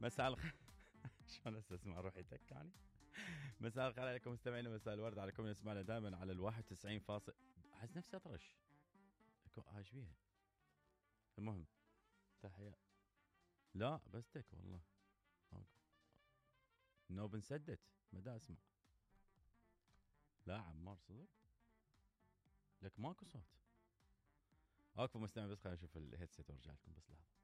مساء الخير. شلون اسمع روحي تكاني. مساء الخير عليكم مستمعينا، مساء الورد عليكم. نسمعنا دائما على 91 فاصل. احس نفسي اطرش. ايش بيها؟ المهم تحية. لا بس تك والله نوب انسدت مدى اسمع. لا عمار صدق لك ماكو صوت. اكفو مستمع، بس خلينا نشوف الهيدسيت وارجع لكم بس لحظه.